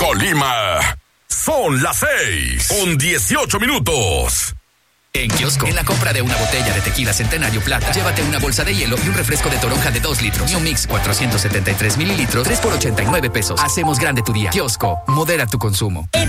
Colima. Son las 6:18. En Kiosco, en la compra de una botella de tequila Centenario Plata, llévate una bolsa de hielo y un refresco de toronja de 2 litros. Y un mix 473 mililitros, 3 por 89 pesos. Hacemos grande tu día. Kiosco, modera tu consumo.